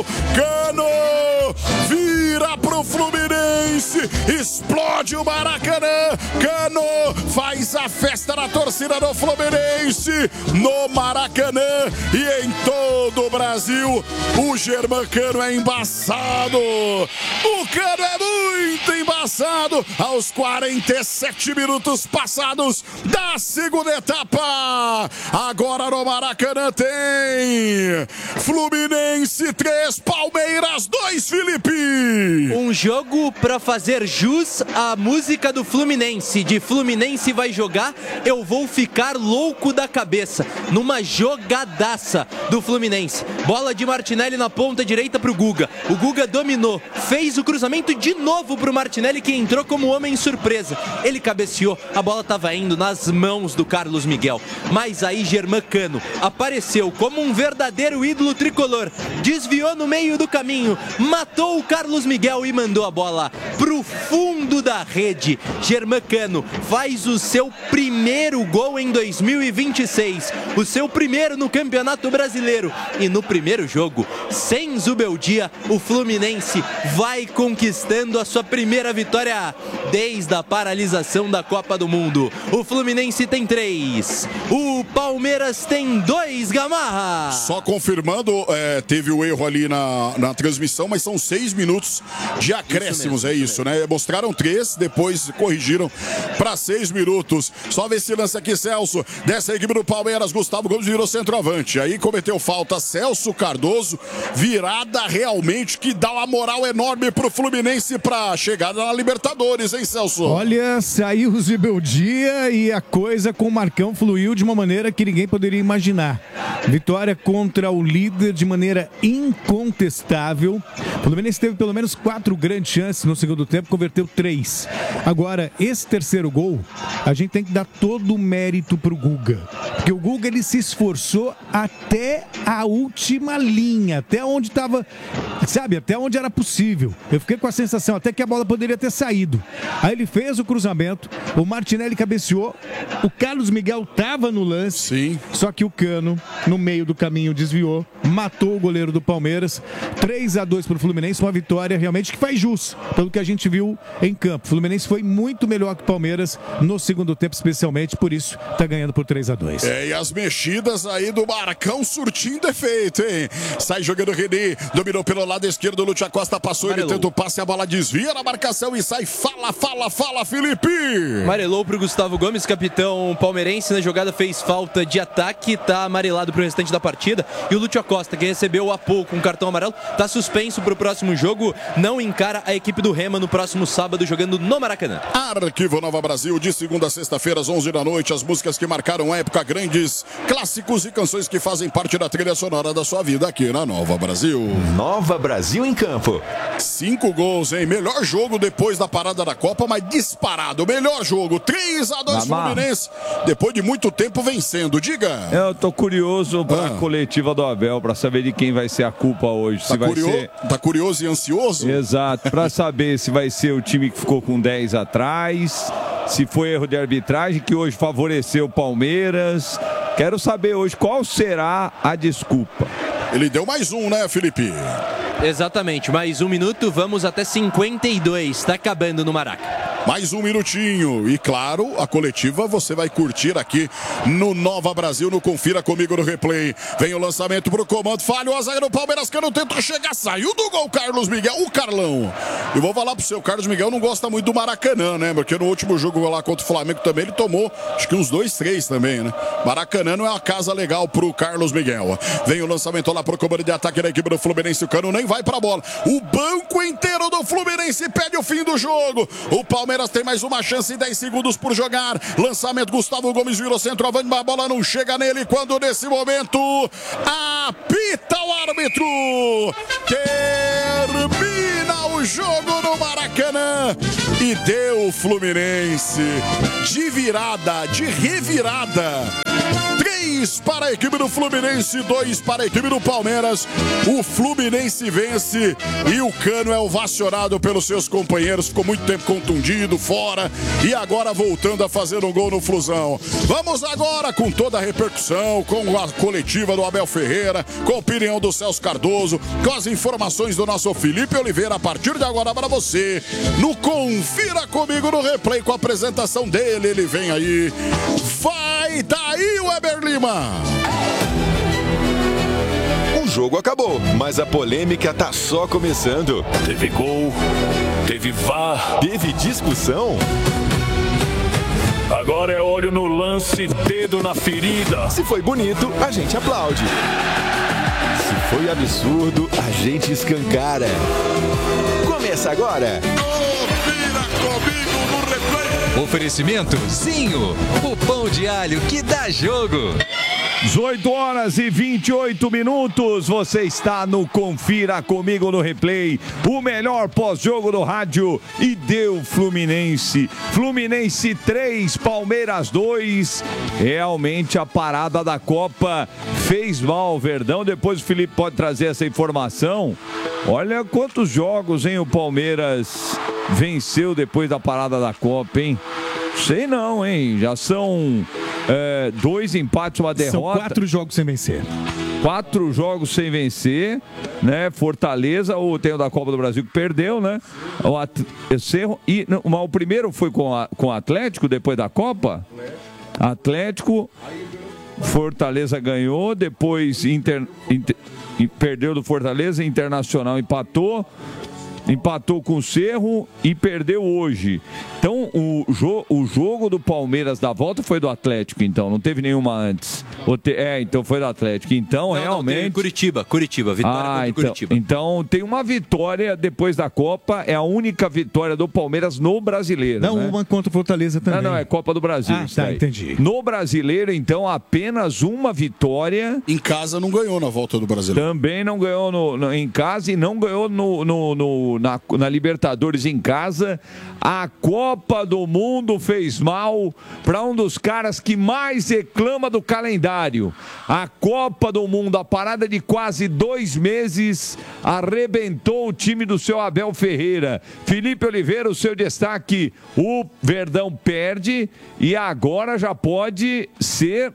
gol. Cano vira pro Fluminense, explode o Maracanã. Cano faz a festa na torcida do Fluminense no Maracanã e em todo o Brasil. O Germán Cano é embaçado. O Cano é muito embaçado. Aos 47 minutos passados da segunda etapa. Agora no Maracanã tem Fluminense 3, Palmeiras 2, Felipe. Um jogo pra fazer jus à música do Fluminense. De Fluminense vai jogar, eu vou ficar louco da cabeça. Numa jogadaça do Fluminense. Bola de Martinelli na ponta direita pro Guga. O Guga dominou, fez o cruzamento de novo pro Martinelli, que entrou como homem surpresa. Ele cabeceou, a bola tava indo nas mãos do Carlos Miguel. Mas aí Germán Cano apareceu como um verdadeiro ídolo tricolor. Desviou no meio do caminho, matou o Carlos Miguel e mandou a bola pro fundo da rede. Germán Cano faz o seu primeiro gol em 2026. O seu primeiro no Campeonato Brasileiro. E no primeiro jogo, sem Zubeldia, o Fluminense vai conquistando a sua primeira vitória desde a paralisação da Copa do Mundo. O Fluminense tem 3, o Palmeiras tem 2, Gamarra. Só confirmando, teve o erro ali na transmissão, mas são 6 minutos de acréscimos, é isso, né? Mostraram 3, depois corrigiram para 6 minutos. Só ver esse lance aqui, Celso, dessa equipe do Palmeiras. Gustavo Gomes virou centroavante, aí cometeu falta Celso Cardoso, virada realmente que dá uma moral enorme pro Fluminense pra chegada na Libertadores, hein, Celso? Olha, saiu o Zubeldia e a coisa com o Marcão fluiu de uma maneira que ninguém poderia imaginar. Vitória contra o líder de maneira incontestável. O Fluminense teve pelo menos 4 grandes chances no segundo tempo, converteu 3. Agora, esse terceiro gol, a gente tem que dar todo o mérito pro Guga. Porque o Guga, ele se esforçou até a última linha, até onde estava, sabe, até onde era possível. Eu fiquei com a sensação até que a bola poderia ter saído. Aí ele fez o cruzamento, o Martinelli cabeceou, o Carlos Miguel estava no lance. Sim. Só que o Cano, no meio do caminho, desviou, matou o goleiro do Palmeiras. 3-2 para o Fluminense, uma vitória realmente que faz jus pelo que a gente viu em campo. O Fluminense foi muito melhor que o Palmeiras no segundo tempo, especialmente, por isso está ganhando por 3-2. E as mexidas aí do Marcão surtindo efeito, hein? Sai jogando o René, dominou pelo lado esquerdo, o Lúcio Acosta passou, ele tenta o passe, a bola desvia na marcação e sai. Fala, Felipe! Amarelou pro Gustavo Gomes, capitão palmeirense, na jogada fez falta de ataque, tá amarelado pro restante da partida. E o Lúcio Acosta, que recebeu há pouco um cartão amarelo, tá suspenso pro próximo jogo, não encara a equipe do Rema no próximo sábado, jogando no Maracanã. Arquivo Nova Brasil, de segunda a sexta-feira, às 11 da noite, as músicas que marcaram a época, grandes clássicos e canções que fazem parte da trilha sonora da sua vida aqui na Nova Brasil. Nova Brasil em campo. 5 gols, hein? Melhor jogo depois da parada da Copa, mas disparado. Melhor jogo, 3-2 Fluminense, depois de muito tempo vencendo. Diga. Eu tô curioso pra coletiva do Abel, pra saber de quem vai ser a culpa hoje. Tá curioso e ansioso? Exato, pra saber se vai ser o time que ficou com 10 atrás, se foi erro de arbitragem que hoje favoreceu o Palmeiras. Quero saber hoje qual será a desculpa. Ele deu mais um, né, Felipe? Exatamente, mais 1 minuto, vamos até 52, tá acabando no Maraca. Mais um minutinho e claro, a coletiva você vai curtir aqui no Nova Brasil, no Confira Comigo no Replay. Vem o lançamento pro comando, falha o zagueiro do Palmeiras, que não tentou chegar, saiu do gol Carlos Miguel, o Carlão. E vou falar pro seu, Carlos Miguel não gosta muito do Maracanã, né? Porque no último jogo lá contra o Flamengo também ele tomou, acho que uns 2, 3 também, né? Maracanã não é uma casa legal pro Carlos Miguel. Vem o lançamento lá pro comando de ataque da equipe do Fluminense, o Cano nem vai pra bola. O banco inteiro do Fluminense pede o fim do jogo. O Palmeiras tem mais uma chance, 10 segundos por jogar. Lançamento, Gustavo Gomes virou centroavante, mas a bola não chega nele quando nesse momento apita o árbitro. Termina o jogo no Maracanã e deu o Fluminense de virada, de revirada. 3 3 para a equipe do Fluminense, 2 para a equipe do Palmeiras. O Fluminense vence e o Cano é ovacionado pelos seus companheiros. Ficou muito tempo contundido, fora, e agora voltando a fazer um gol no Flusão. Vamos agora com toda a repercussão, com a coletiva do Abel Ferreira, com a opinião do Celso Cardoso, com as informações do nosso Felipe Oliveira, a partir de agora para você, no Confira Comigo no Replay, com a apresentação dele. Ele vem aí, vai daí, Weber Lima! O jogo acabou, mas a polêmica tá só começando. Teve gol, teve VAR, teve discussão. Agora é olho no lance, dedo na ferida. Se foi bonito, a gente aplaude. Se foi absurdo, a gente escancara. Começa agora. Confira Comigo no Replay. Oferecimento Zinho, o pão de alho que dá jogo. 18 horas e 28 minutos, você está no Confira Comigo no Replay, o melhor pós-jogo do rádio, e deu Fluminense. Fluminense 3, Palmeiras 2. Realmente a parada da Copa fez mal ao Verdão. Depois o Felipe pode trazer essa informação. Olha quantos jogos, hein, o Palmeiras venceu depois da parada da Copa, hein? Sei não, hein? Já são 2 empates, uma derrota. São 4 jogos sem vencer. 4 jogos sem vencer, né? Fortaleza, ou tem o da Copa do Brasil que perdeu, né? O Cerro, e o primeiro foi com o Atlético depois da Copa. Atlético, Fortaleza ganhou, depois perdeu do Fortaleza, Internacional empatou com o Cerro e perdeu hoje. Então, o jogo do Palmeiras da volta foi do Atlético, então. Não teve nenhuma antes. Então foi do Atlético. Então, realmente... Curitiba, vitória contra Curitiba. Então, tem uma vitória depois da Copa. É a única vitória do Palmeiras no Brasileiro. Não, né? uma contra o Fortaleza também. Não, é Copa do Brasil. Tá, entendi. No Brasileiro, então, apenas uma vitória. Em casa não ganhou na volta do Brasileiro. Também não ganhou em casa e não ganhou na Libertadores em casa. A Copa do Mundo fez mal para um dos caras que mais reclama do calendário. A Copa do Mundo, a parada de quase 2 meses, arrebentou o time do seu Abel Ferreira. Felipe Oliveira, o seu destaque: o Verdão perde e agora já pode ser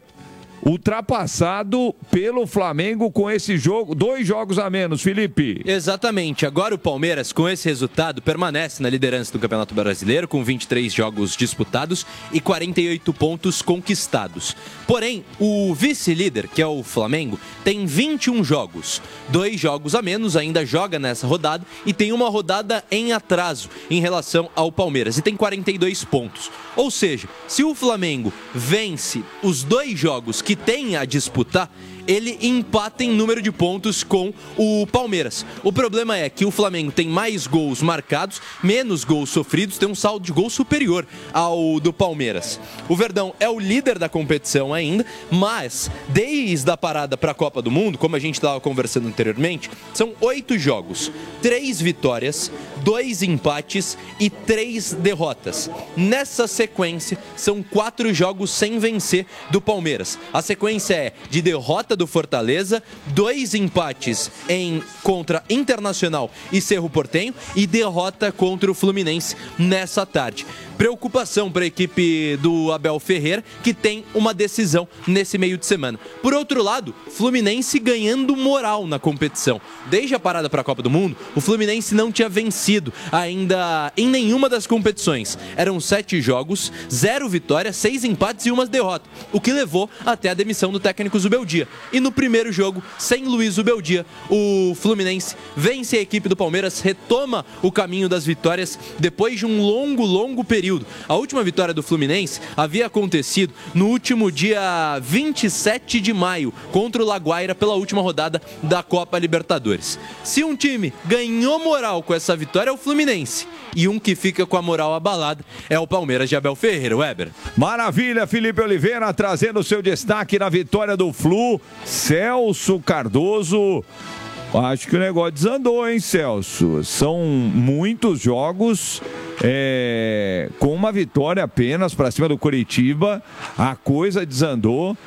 ultrapassado pelo Flamengo com esse jogo, 2 jogos a menos, Felipe. Exatamente, agora o Palmeiras, com esse resultado, permanece na liderança do Campeonato Brasileiro, com 23 jogos disputados e 48 pontos conquistados. Porém, o vice-líder, que é o Flamengo, tem 21 jogos, 2 jogos a menos, ainda joga nessa rodada e tem uma rodada em atraso em relação ao Palmeiras, e tem 42 pontos. Ou seja, se o Flamengo vence os 2 jogos que tem a disputar, ele empata em número de pontos com o Palmeiras. O problema é que o Flamengo tem mais gols marcados, menos gols sofridos, tem um saldo de gol superior ao do Palmeiras. O Verdão é o líder da competição ainda, mas desde a parada para a Copa do Mundo, como a gente estava conversando anteriormente, são 8 jogos, 3 vitórias, 2 empates e 3 derrotas. Nessa sequência, são 4 jogos sem vencer do Palmeiras. A sequência é de derrota do Fortaleza, 2 empates contra Internacional e Cerro Porteño e derrota contra o Fluminense nessa tarde. Preocupação para a equipe do Abel Ferreira, que tem uma decisão nesse meio de semana. Por outro lado, Fluminense ganhando moral na competição. Desde a parada para a Copa do Mundo, o Fluminense não tinha vencido ainda em nenhuma das competições. Eram 7 jogos, 0 vitórias, 6 empates e 1 derrota, o que levou até a demissão do técnico Zubeldia. E no primeiro jogo, sem Luiz Zubeldia, o Fluminense vence a equipe do Palmeiras, retoma o caminho das vitórias depois de um longo período. A última vitória do Fluminense havia acontecido no último dia 27 de maio, contra o Laguaira, pela última rodada da Copa Libertadores. Se um time ganhou moral com essa vitória, é o Fluminense. E um que fica com a moral abalada é o Palmeiras de Abel Ferreira. Weber. Maravilha, Felipe Oliveira trazendo o seu destaque na vitória do Flu. Celso Cardoso. Acho que o negócio desandou, hein, Celso? São muitos jogos com uma vitória apenas para cima do Curitiba. A coisa desandou.